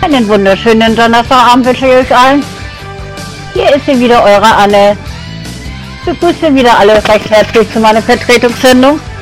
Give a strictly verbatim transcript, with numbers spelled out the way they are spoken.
Einen wunderschönen Donnerstagabend wünsche ich euch allen. Hier ist sie wieder, eure Anne. Ich begrüße wieder alle recht herzlich zu meiner Vertretungssendung.